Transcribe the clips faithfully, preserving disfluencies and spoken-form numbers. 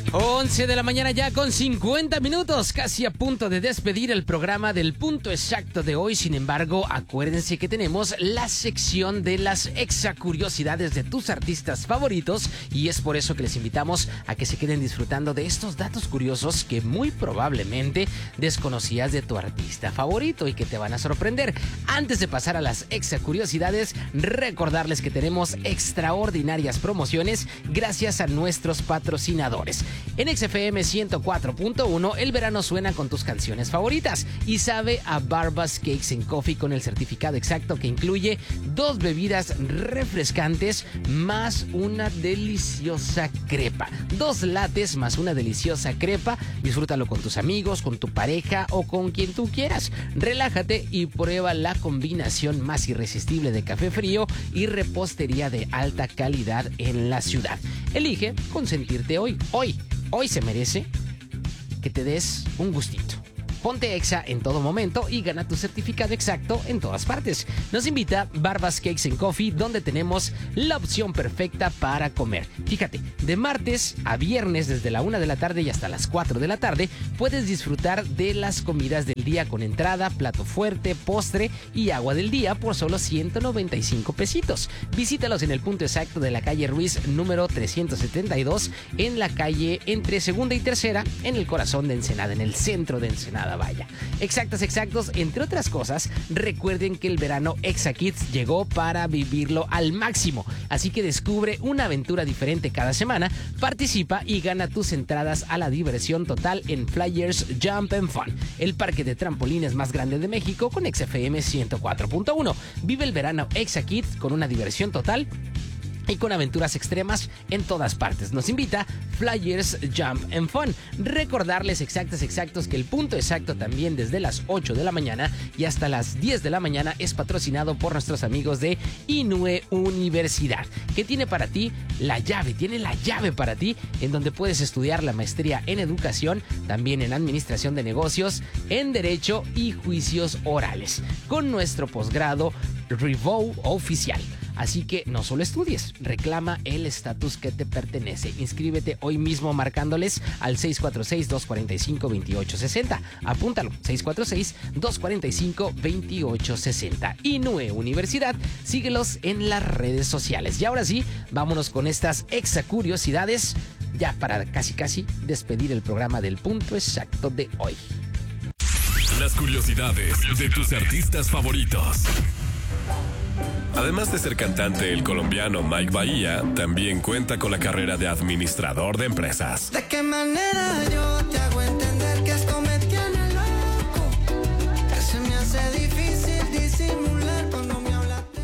once de la mañana ya con cincuenta minutos, casi a punto de despedir el programa del Punto Exacto de hoy. Sin embargo, acuérdense que tenemos la sección de las exacuriosidades de tus artistas favoritos y es por eso que les invitamos a que se queden disfrutando de estos datos curiosos que muy probablemente desconocías de tu artista favorito y que te van a sorprender. Antes de pasar a las exacuriosidades, recordarles que tenemos extraordinarias promociones gracias a nuestros patrocinadores. En X F M ciento cuatro punto uno, el verano suena con tus canciones favoritas y sabe a Barbas Cakes and Coffee con el certificado exacto que incluye dos bebidas refrescantes más una deliciosa crepa. Dos lates más una deliciosa crepa. Disfrútalo con tus amigos, con tu pareja o con quien tú quieras. Relájate y prueba la combinación más irresistible de café frío y repostería de alta calidad en la ciudad. Elige consentirte hoy. Hoy. Hoy se merece que te des un gustito. Ponte Exa en todo momento y gana tu certificado exacto en todas partes. Nos invita Barbas Cakes and Coffee, donde tenemos la opción perfecta para comer. Fíjate, de martes a viernes desde la una de la tarde y hasta las cuatro de la tarde puedes disfrutar de las comidas del día con entrada, plato fuerte, postre y agua del día por solo ciento noventa y cinco pesitos. Visítalos en el Punto Exacto de la calle Ruiz número trescientos setenta y dos, en la calle entre segunda y tercera, en el corazón de Ensenada, en el centro de Ensenada. Vaya. Exactas, exactos, entre otras cosas, recuerden que el verano Exa Kids llegó para vivirlo al máximo, así que descubre una aventura diferente cada semana, participa y gana tus entradas a la diversión total en Flyers Jump and Fun, el parque de trampolines más grande de México con X F M ciento cuatro punto uno. Vive el verano Exa Kids con una diversión total y con aventuras extremas en todas partes. Nos invita Flyers Jump and Fun. Recordarles exactas, exactos que el Punto Exacto también desde las ocho de la mañana y hasta las diez de la mañana es patrocinado por nuestros amigos de Inue Universidad, que tiene para ti la llave, tiene la llave para ti en donde puedes estudiar la maestría en educación, también en administración de negocios, en derecho y juicios orales, con nuestro posgrado Revow oficial. Así que no solo estudies, reclama el estatus que te pertenece. Inscríbete hoy mismo marcándoles al seis cuatro seis, dos cuatro cinco, dos ocho seis cero. Apúntalo, seis cuatro seis, dos cuatro cinco, dos ocho seis cero. Inue Universidad, síguelos en las redes sociales. Y ahora sí, vámonos con estas exacuriosidades, ya para casi casi despedir el programa del Punto Exacto de hoy. Las curiosidades de tus artistas favoritos. Además de ser cantante, el colombiano Mike Bahía también cuenta con la carrera de administrador de empresas. ¿De qué manera yo te hago entender que esto me tiene loco? Que se me hace difícil disimular cuando me hablaste.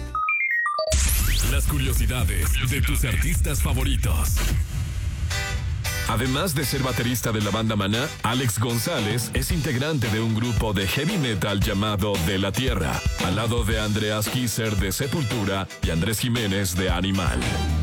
Las curiosidades de tus artistas favoritos. Además de ser baterista de la banda Maná, Alex González es integrante de un grupo de heavy metal llamado De la Tierra, al lado de Andreas Kisser de Sepultura y Andrés Jiménez de Animal.